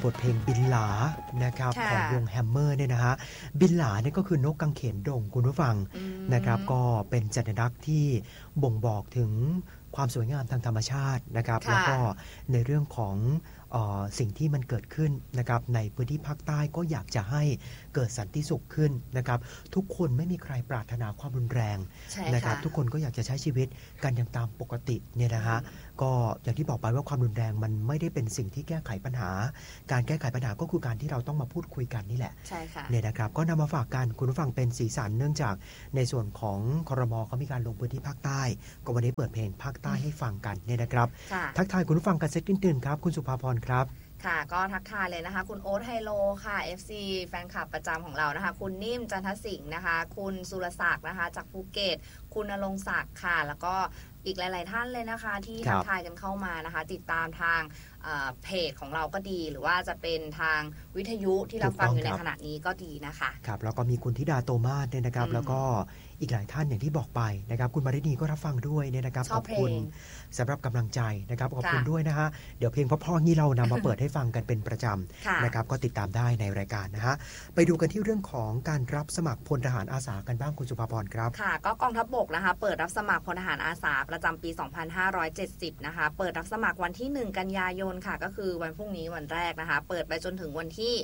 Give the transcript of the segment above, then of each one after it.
บทเพลงบินหลานะครับของวงแฮมเมอร์เนี่ยนะฮะบินหลาเนี่ยก็คือนกกังเขนดงคุณผู้ฟังนะครับก็เป็นสัญลักษณ์ที่บ่งบอกถึงความสวยงามทางธรรมชาตินะครับแล้วก็ในเรื่องของสิ่งที่มันเกิดขึ้นนะครับในพื้นที่ภาคใต้ก็อยากจะให้เกิดสันติสุขขึ้นนะครับทุกคนไม่มีใครปรารถนาความรุนแรงนะครับทุกคนก็อยากจะใช้ชีวิตกันอย่างตามปกติเนี่ยนะฮะก็อย่างที่บอกไปว่าความรุนแรงมันไม่ได้เป็นสิ่งที่แก้ไขปัญหาการแก้ไขปัญหาก็คือการที่เราต้องมาพูดคุยกันนี่แหละใช่ค่ะเนี่ยนะครับก็นำมาฝากกันคุณผู้ฟังเป็นสีสันเนื่องจากในส่วนของครม.เขามีการลงพื้นที่ภาคใต้ก็วันนี้เปิดเพลงภาคใต้ให้ฟังกันเนี่ยนะครับทักทายคุณผู้ฟังกันสักนิดนึงครับคุณสุภาพรครับค่ะก็ทักทายเลยนะคะคุณโอ๊ตไฮโลค่ะ FC แฟนคลับประจำของเรานะคะคุณนิ่มจันทสิงห์นะคะคุณสุรศักดิ์นะคะจากภูเก็ตคุณณรงค์ศักดิ์ค่ะแล้วก็อีกหลายๆท่านเลยนะคะที่ทักทายกันเข้ามานะคะติดตามทางเพจของเราก็ดีหรือว่าจะเป็นทางวิทยุที่เราฟังอยู่ในขณะนี้ก็ดีนะคะครับแล้วก็มีคุณธิดาโตมาสเนี่ยนะครับแล้วก็อีกหลายท่านอย่างที่บอกไปนะครับคุณมารินีก็รับฟังด้วยเนี่ยนะครับขอบคุณสำหรับกำลังใจนะครับขอบคุณด้วยนะฮะเดี๋ยวเพลงเพราะๆนี้เรานำมาเปิดให้ฟังกันเป็นประจำนะครับก็ติดตามได้ในรายการนะฮะไปดูกันที่เรื่องของการรับสมัครพลทหารอาสากันบ้างคุณสุภาพรครับค่ะก็กองทัพบกนะคะเปิดรับสมัครพลทหารอาสาประจำปี 2570 นะคะเปิดรับสมัครวันที่ 1 กันยายนค่ะก็คือวันพรุ่งนี้วันแรกนะคะเปิดไปจนถึงวันที่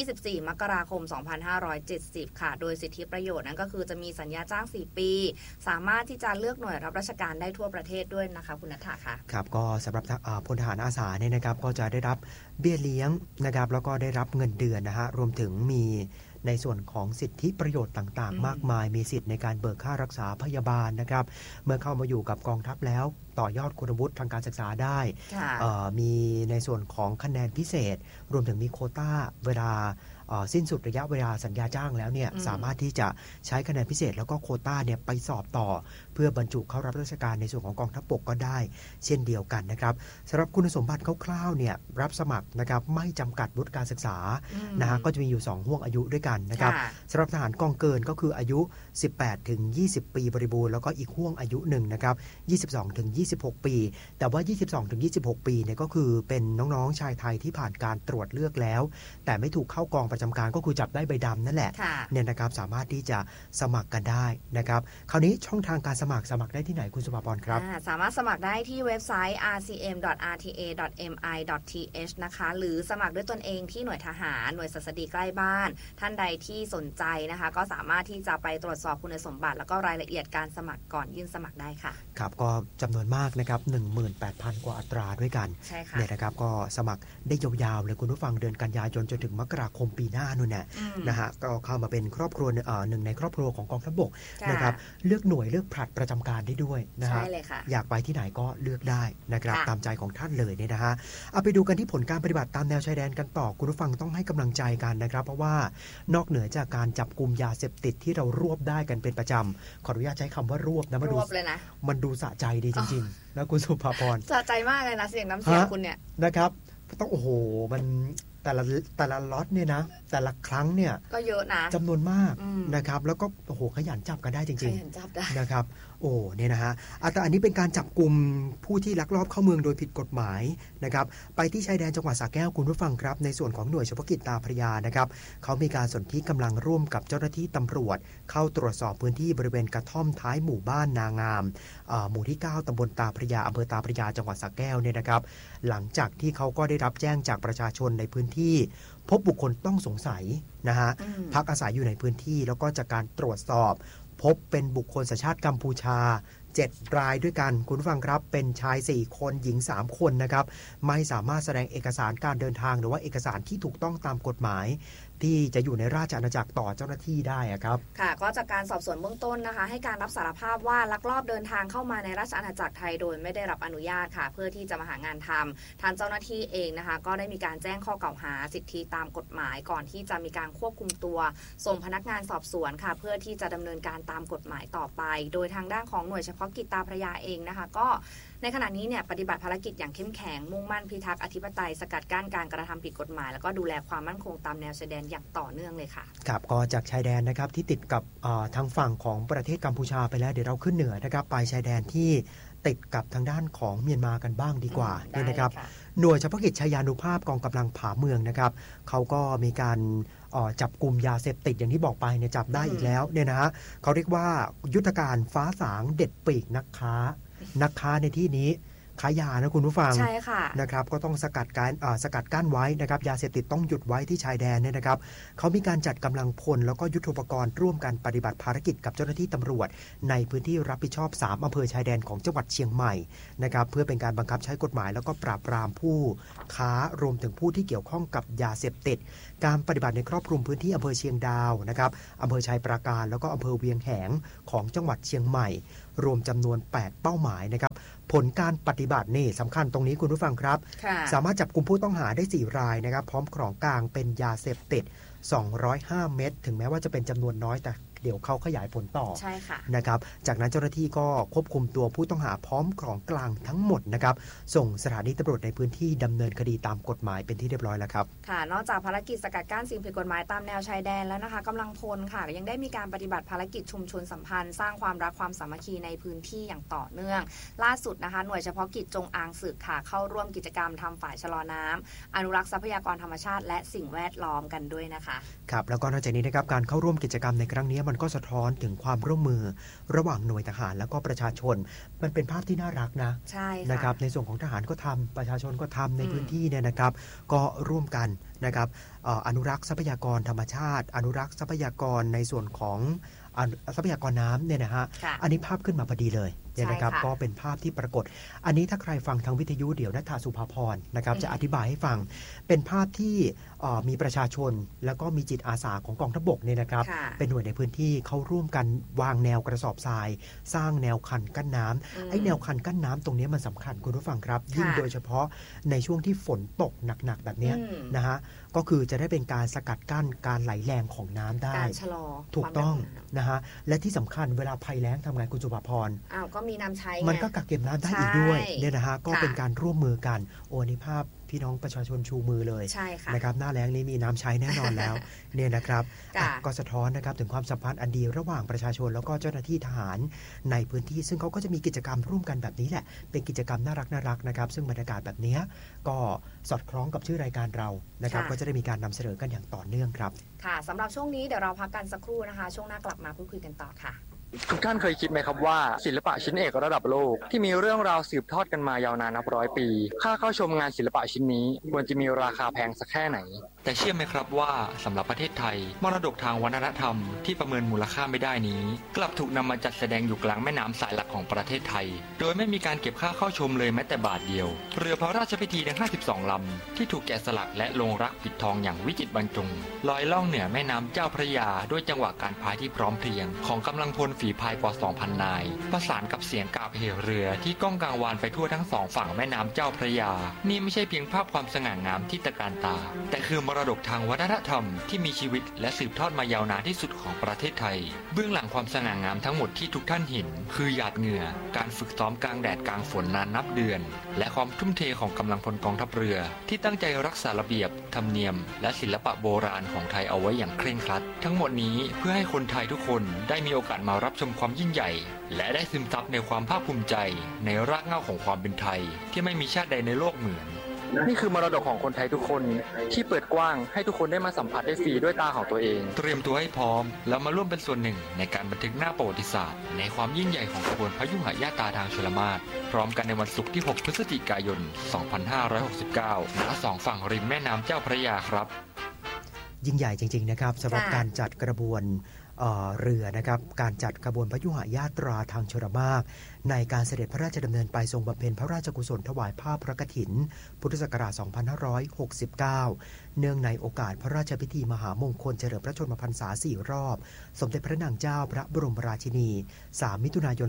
24 มกราคม 2570 ค่ะโดยสิทธิประโยชน์นั้นก็คือจะมีสัญญาจ้าง 4 ปีสามารถที่จะเลือกหน่วยรับราชการได้ทั่วประเทศด้วยนะคะคุณณัฐาค่ะครับก็สำหรับพลทหารอาสาเนี่ยนะครับก็จะได้รับเบี้ยเลี้ยงนะครับแล้วก็ได้รับเงินเดือนนะฮะรวมถึงมีในส่วนของสิทธิประโยชน์ต่างๆมากมายมีสิทธิ์ในการเบิกค่ารักษาพยาบาลนะครับเมื่อเข้ามาอยู่กับกองทัพแล้วต่อยอดคุณวุฒิทางการศึกษาได้มีในส่วนของคะแนนพิเศษรวมถึงมีโควต้าเวลาสิ้นสุดระยะเวลาสัญญาจ้างแล้วเนี่ยสามารถที่จะใช้คะแนนพิเศษแล้วก็โควต้าเนี่ยไปสอบต่อเพื่อบรรจุเข้ารับราชการในส่วนของกองทัพบกก็ได้เช่นเดียวกันนะครับสำหรับคุณสมบัติคร่าวๆเนี่ยรับสมัครนะครับไม่จำกัดวุฒิการศึกษานะฮะก็จะมีอยู่2ห่วงอายุด้วยกันนะครับสำหรับทหารกองเกินก็คืออายุ18ถึง20ปีบริบูรณ์แล้วก็อีกห่วงอายุหนึ่งนะครับ22ถึง26ปีแต่ว่า22ถึง26ปีเนี่ยก็คือเป็นน้องๆชายไทยที่ผ่านการตรวจเลือกแล้วแต่ไม่ถูกเข้ากองประจำการก็คือจับได้ใบดำนั่นแหละเนี่ยนะครับสามารถที่จะสมัครกันได้นะครับคราวนี้ช่องทางการสมัครได้ที่ไหนคุณสุภาพรครับสามารถสมัครได้ที่เว็บไซต์ rcm.rta.mi.th นะคะหรือสมัครด้วยตนเองที่หน่วยทหารหน่วยศัสดีใกล้บ้านท่านใดที่สนใจนะคะก็สามารถที่จะไปตรวจสอบคุณสมบัติแล้วก็รายละเอียดการสมัครก่อนยื่นสมัครได้ค่ะครับก็จำนวนมากนะครับ 18,000 กว่าอัตราด้วยกันเนี่ยนะครับก็สมัครได้ยาวๆเลยคุณผู้ฟังเดือนกันยายนจนถึงมกราคมปีหน้านู่นนะฮะก็เข้ามาเป็นครอบครัวหนึ่งในครอบครัวของกองทัพบกนะครับเลือกหน่วยเลือกผลัดประจำการได้ด้วยนะฮะอยากไปที่ไหนก็เลือกได้นะครับตามใจของท่านเลยเนี่ยนะฮะเอาไปดูกันที่ผลการปฏิบัติตามแนวชายแดนกันต่อคุณผู้ฟังต้องให้กำลังใจกันนะครับเพราะว่านอกเหนือจากการจับกุมยาเสพติดที่เรารวบได้กันเป็นประจำขออนุญาตใช้คำว่ารวบนะมันดูสะใจดีจริงๆนะคุณสุภาพรสะใจมากเลยนะเสียงน้ำเสียงคุณเนี่ยนะครับต้องโอ้โหมันแต่ละล็อตเนี่ยนะแต่ละครั้งเนี่ยก็เยอะนะจำนวนมากนะครับแล้วก็โอ้โหขยันจับกันได้จริงๆนะครับโอ้เนี่ยนะฮะแต่อันนี้เป็นการจับกลุ่มผู้ที่ลักลอบเข้าเมืองโดยผิดกฎหมายนะครับไปที่ชายแดนจังหวัดสระแก้วคุณผู้ฟังครับในส่วนของหน่วยเฉพาะกิจตาพระยานะครับเขามีการสนธิกำลังร่วมกับเจ้าหน้าที่ตำรวจเข้าตรวจสอบพื้นที่บริเวณกระท่อมท้ายหมู่บ้านนางามหมู่ที่9ตำบลตาพระยาอำเภอตาพระยาจังหวัดสระแก้วเนี่ยนะครับหลังจากที่เขาก็ได้รับแจ้งจากประชาชนในพื้นที่พบบุคคลต้องสงสัยนะฮะพักอาศัยอยู่ในพื้นที่แล้วก็จากการตรวจสอบพบเป็นบุคคลสัญชาติกัมพูชา7 รายด้วยกันคุณผู้ฟังครับเป็นชาย4คนหญิง3คนนะครับไม่สามารถแสดงเอกสารการเดินทางหรือว่าเอกสารที่ถูกต้องตามกฎหมายที่จะอยู่ในราชอาณาจักรต่อเจ้าหน้าที่ได้ครับค่ะก็จากการสอบสวนเบื้องต้นนะคะให้การรับสารภาพว่าลักลอบเดินทางเข้ามาในราชอาณาจักรไทยโดยไม่ได้รับอนุญาตค่ะเพื่อที่จะมาหางานทำทางเจ้าหน้าที่เองนะคะก็ได้มีการแจ้งข้อกล่าวหาสิทธิตามกฎหมายก่อนที่จะมีการควบคุมตัวส่งพนักงานสอบสวนค่ะเพื่อที่จะดำเนินการตามกฎหมายต่อไปโดยทางด้านของหน่วยเฉพาะกิจตาพระยาเองนะคะก็ในขณะนี้เนี่ยปฏิบัติภารกิจอย่างเข้มแข็งมุ่งมั่นพิทักษ์อธิปไตยสกัดกั้นการกระทำผิดกฎหมายแล้วก็ดูแลความมั่นคงตามแนวชายแดนอย่างต่อเนื่องเลยค่ะครับก็จากชายแดนนะครับที่ติดกับทางฝั่งของประเทศกัมพูชาไปแล้วเดี๋ยวเราขึ้นเหนือนะครับไปชายแดนที่ติดกับทางด้านของเมียนมากันบ้างดีกว่าเนี่ยนะครับหน่วยเฉพาะกิจชายานุภาพกองกำลังผาเมืองนะครับเขาก็มีการจับกลุ่มยาเสพติดอย่างที่บอกไปเนี่ยจับได้อีกแล้วเนี่ยนะฮะเขาเรียกว่ายุทธการฟ้าสางเด็ดปีกนักค้าในที่นี้ขายยานะคุณผู้ฟังใช่ค่ะนะครับก็ต้องสกัดกั้นไว้นะครับยาเสพติดต้องหยุดไว้ที่ชายแดนเนี่ยนะครับเขามีการจัดกำลังพลแล้วก็ยุทโธปกรณ์ร่วมกันปฏิบัติภารกิจกับเจ้าหน้าที่ตำรวจในพื้นที่รับผิดชอบ3อำเภอชายแดนของจังหวัดเชียงใหม่นะครับเพื่อเป็นการบังคับใช้กฎหมายแล้วก็ปราบปรามผู้ค้ารวมถึงผู้ที่เกี่ยวข้องกับยาเสพติดการปฏิบัติในครอบคลุมพื้นที่อำเภอเชียงดาวนะครับอำเภอชัยปราการแล้วก็อำเภอเวียงแหงของจังหวัดเชียงใหม่รวมจำนวน8เป้าหมายนะครับผลการปฏิบัตินี่สำคัญตรงนี้คุณผู้ฟังครับสามารถจับกลุ่มผู้ต้องหาได้4รายนะครับพร้อมของกลางเป็นยาเสพติด205 เม็ดถึงแม้ว่าจะเป็นจำนวนน้อยแต่เดี๋ยวเขาขยายผลต่อใช่ค่ะนะครับจากนั้นเจ้าหน้าที่ก็ควบคุมตัวผู้ต้องหาพร้อมของกลางทั้งหมดนะครับส่งสถานีตำรวจในพื้นที่ดำเนินคดีตามกฎหมายเป็นที่เรียบร้อยแล้วครับค่ะนอกจากภารกิจสกัดกั้นสิ่งผิดกฎหมายตามแนวชายแดนแล้วนะคะกำลังพลค่ะยังได้มีการปฏิบัติภารกิจชุมชนสัมพันธ์สร้างความรักความสามัคคีในพื้นที่อย่างต่อเนื่องล่าสุดนะคะหน่วยเฉพาะกิจจงอางศึกค่ะเข้าร่วมกิจกรรมทำฝ่ายชะลอน้ำอนุรักษ์ทรัพยากรธรรมชาติและสิ่งแวดล้อมกันด้วยนะคะครับแล้วก็นอกจากนี้นะครับการเข้าร่วมกิจกรรมในครั้งนี้มันก็สะท้อนถึงความร่วมมือระหว่างหน่วยทหารแล้วก็ประชาชนมันเป็นภาพที่น่ารักนะใช่นะครับในส่วนของทหารก็ทำประชาชนก็ทำในพื้นที่เนี่ยนะครับก็ร่วมกันนะครับอนุรักษ์ทรัพยากรธรรมชาติอนุรักษ์ทรัพยากรในส่วนของทรัพยากรน้ำเนี่ยนะฮะอันนี้ภาพขึ้นมาพอดีเลยเนี่ยนะครับก็เป็นภาพที่ปรากฏอันนี้ถ้าใครฟังทางวิทยุเดี๋ยวณฐาสุภาพรนะครับจะอธิบายให้ฟังเป็นภาพที่มีประชาชนแล้วก็มีจิตอาสาของกองทัพบกเนี่ยนะครับเป็นหน่วยในพื้นที่เขาร่วมกันวางแนวกระสอบทรายสร้างแนวคันกั้นน้ำไอ้แนวคันกั้นน้ำตรงนี้มันสำคัญคุณผู้ฟังครับยิ่งโดยเฉพาะในช่วงที่ฝนตกหนักๆแบบนี้นะฮะก็คือจะได้เป็นการสกัดกั้นการไหลแรงของน้ำได้การชะลอถูกต้องนะฮะและที่สำคัญเวลาภัยแล้งทำไงคุณสุภาพรก็มีน้ำใช้มันก็กักเก็บน้ำได้อีกด้วยเนี่ยนะฮะก็เป็นการร่วมมือกันโอ้นี่ภาพพี่น้องประชาชนชูมือเลยนะครับหน้าแล้งนี้มีน้ำใช้แน่นอนแล้วเนี่ยนะครับก็สะท้อนนะครับถึงความสัมพันธ์อันดีระหว่างประชาชนแล้วก็เจ้าหน้าที่ทหารในพื้นที่ซึ่งเขาก็จะมีกิจกรรมร่วมกันแบบนี้แหละเป็นกิจกรรมน่ารักนะครับซึ่งบรรยากาศแบบนี้ก็สอดคล้องกับชื่อรายการเรานะครับก็จะได้มีการนำเสนอกันอย่างต่อเนื่องครับค่ะสำหรับช่วงนี้เดี๋ยวเราพักกันสักครู่นะคะช่วงหน้ากลับมาพูดคุยกันต่อค่ะทุกท่านเคยคิดไหมครับว่าศิลปะชิ้นเอกระดับโลกที่มีเรื่องราวสืบทอดกันมายาวนานนับร้อยปีค่าเข้าชมงานศิลปะชิ้นนี้ควรจะมีราคาแพงสักแค่ไหนแต่เชื่อไหมครับว่าสำหรับประเทศไทยมรดกทางวัฒนธรรมที่ประเมินมูลค่าไม่ได้นี้กลับถูกนำมาจัดแสดงอยู่กลางแม่น้ำสายหลักของประเทศไทยโดยไม่มีการเก็บค่าเข้าชมเลยแม้แต่บาทเดียวเรือพระราชพิธีทั้ง52ลำที่ถูกแกะสลักและลงรักปิดทองอย่างวิจิตรบรรจงลอยล่องเหนือแม่น้ำเจ้าพระยาด้วยจังหวะการพายที่พร้อมเพรียงของกำลังพลฝีพายกว่า 2,000 นายประสานกับเสียงกาบเหเรือที่ก้องกังวานไปทั่วทั้งสองฝั่งแม่น้ำเจ้าพระยานี่ไม่ใช่เพียงภาพความสง่างามที่ตะการตาแต่คือมรดกทางวัฒนธรรมที่มีชีวิตและสืบทอดมายาวนานที่สุดของประเทศไทยเบื้องหลังความสง่างามทั้งหมดที่ทุกท่านเห็นคือหยาดเหงื่อการฝึกซ้อมกลางแดดกลางฝนนานนับเดือนและความทุ่มเทของกำลังพลกองทัพเรือที่ตั้งใจรักษาระเบียบธรรมเนียมและศิลปะโบราณของไทยเอาไว้อย่างเคร่งครัดทั้งหมดนี้เพื่อให้คนไทยทุกคนได้มีโอกาสมารับชมความยิ่งใหญ่และได้ซึมซับในความภาคภูมิใจในรากเหง้าของความเป็นไทยที่ไม่มีชาติใดในโลกเหมือนนี่คือมรดกของคนไทยทุกคนที่เปิดกว้างให้ทุกคนได้มาสัมผัสได้ฟรีด้วยตาของตัวเองเตรียมตัวให้พร้อมแล้วมาร่วมเป็นส่วนหนึ่งในการบันทึกหน้าประวัติศาสตร์ในความยิ่งใหญ่ของขบวนพยุหญาตราทางชลมาศพร้อมกันในวันศุกร์ที่6 พฤศจิกายน 2569 ณ สองฝั่งริมแม่น้ำเจ้าพระยาครับยิ่งใหญ่จริงๆนะครับสำหรับการจัดกระบวนเรือนะครับการจัดขบวนพยุหญาตราทางชลมารในการเสด็จพระราชดำเนินไปทรงบำเพ็ญพระราชกุศลถวายผ้าพระกฐินพุทธศักราช 2569 เนื่องในโอกาสพระราชพิธีมหามงคลเฉลิมพระชนมพรรษา 4 รอบสมเด็จพระนางเจ้าพระบรมราชินี 3 มิถุนายน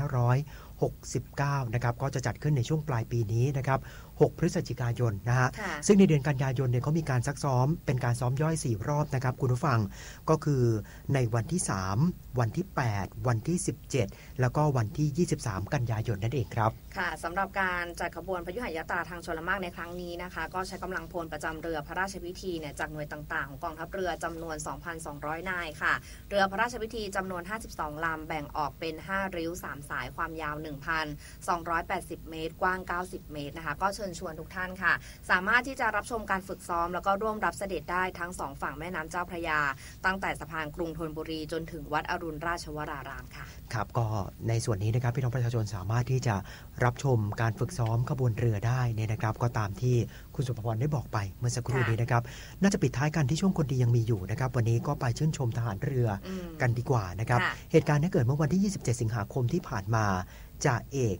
2569 นะครับก็จะจัดขึ้นในช่วงปลายปีนี้นะครับ 6 พฤศจิกายนนะฮะซึ่งในเดือนกันยายนเนี่ยเขามีการซักซ้อมเป็นการซ้อมย่อย 4 รอบนะครับคุณผู้ฟังก็คือในวันที่ 3 วันที่ 8 วันที่ 17 แล้วก็วันที่ 23 กันยายนนั่นเองครับค่ะสำหรับการจัดขบวนพยุหญาตราทางชลมารในครั้งนี้นะคะก็ใช้กำลังพลประจำเรือพระราชพิธีเนี่ยจากหน่วยต่างๆของกองทัพเรือจำนวน 2,200 นายค่ะเรือพระราชพิธีจำนวน 52 ลำแบ่งออกเป็น5ริ้ว3สายความยาว 1,280 เมตรกว้าง90 เมตรนะคะก็เชิญชวนทุกท่านค่ะสามารถที่จะรับชมการฝึกซ้อมแล้วก็ร่วมรับเสด็จได้ทั้ง2ฝั่งแม่น้ำเจ้าพระยาตั้งแต่สะพานกรุงธนบุรีจนถึงวัดอรุณราชวรารามค่ะครับก็ในส่วนนี้นะครับพี่น้องประชาชนสามารถที่จะรับชมการฝึกซ้อมขบวนเรือได้เนี่ยนะครับก็ตามที่คุณสุภพรได้บอกไปเมื่อสักครู่นี้นะครับน่าจะปิดท้ายกันที่ช่วงคนดียังมีอยู่นะครับวันนี้ก็ไปชื่นชมทหารเรือกันดีกว่านะครับเหตุการณ์นี้เกิดเมื่อวันที่27สิงหาคมที่ผ่านมาจ่าเอก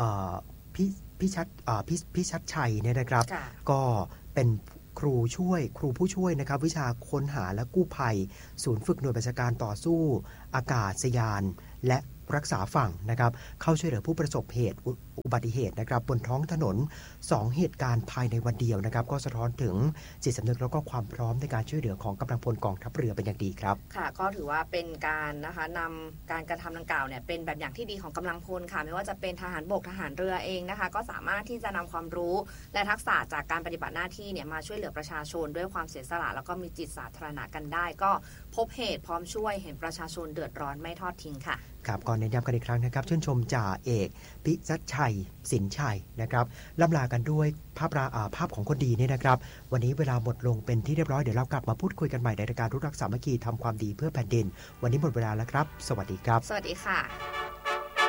พี่ชัดชัยเนี่ยนะครับก็เป็นครูผู้ช่วยนะครับวิชาค้นหาและกู้ภัยศูนย์ฝึกหน่วยบัญชาการต่อสู้อากาศยานและรักษาฝั่งนะครับเข้าช่วยเหลือผู้ประสบเหตุอุบัติเหตุนะครับบนท้องถนน2เหตุการณ์ภายในวันเดียวนะครับก็สะท้อนถึงจิตสำนึกแล้วก็ความพร้อมในการช่วยเหลือของกำลังพลกองทัพเรือเป็นอย่างดีครับค่ะก็ถือว่าเป็นการนะคะนำการกระทำดังกล่าวเนี่ยเป็นแบบอย่างที่ดีของกำลังพลค่ะไม่ว่าจะเป็นทหารบกทหารเรือเองนะคะก็สามารถที่จะนำความรู้และทักษะจากการปฏิบัติหน้าที่เนี่ยมาช่วยเหลือประชาชนด้วยความเสียสละแล้วก็มีจิตสาธารณะกันได้ก็พบเหตุพร้อมช่วยเห็นประชาชนเดือดร้อนไม่ทอดทิ้งค่ะครับก่อนเน้นย้ำกันอีกครั้งนะครับชื่นชมจ่าเอกพิชัดชัยสินชัยนะครับล่ำลากันด้วยภาพของคนดีนี่นะครับวันนี้เวลาหมดลงเป็นที่เรียบร้อยเดี๋ยวเรากลับมาพูดคุยกันใหม่ในรายการรู้รักสามัคคีทำความดีเพื่อแผ่นดินวันนี้หมดเวลาแล้วครับสวัสดีครับสวัสดีค่ะ